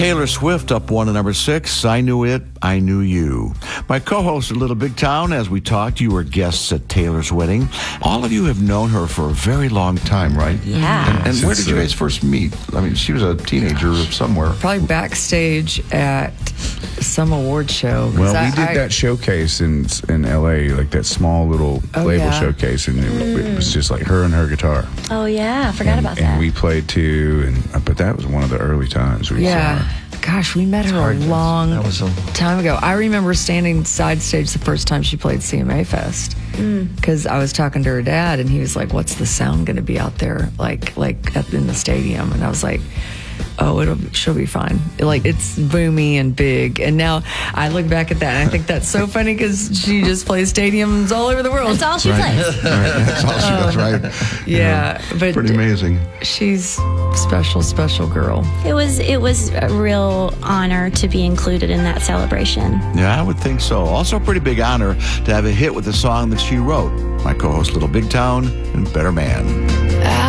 Taylor Swift up 1 to number 6. I Knew It, I Knew You. My co-host at Little Big Town, as we talked, you were guests at Taylor's wedding. All of you have known her for a very long time, right? Yeah. And where did you guys first meet? I mean, she was a teenager somewhere. Probably backstage at some award show. Well, we did that showcase in L.A., like that small little label showcase, and it was just like her and her guitar. Oh, yeah. I forgot about that. And we played too, but that was one of the early times we saw her. Gosh, we met her a long time ago. I remember standing side stage the first time she played CMA Fest because I was talking to her dad, and he was like, "What's the sound going to be out there like up in the stadium?" And I was like, "Oh, she'll be fine. Like, it's boomy and big." And now I look back at that, and I think that's so funny because she just plays stadiums all over the world. That's all she plays. That's all she does, right? Yeah, but pretty amazing. She's special girl. It was a real honor to be included in that celebration. Yeah, I would think so. Also a pretty big honor to have a hit with a song that she wrote. My co-host, Little Big Town, and Better Man.